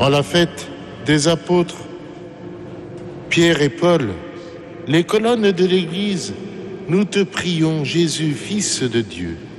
En la fête des apôtres Pierre et Paul, les colonnes de l'Église, nous te prions, Jésus, Fils de Dieu.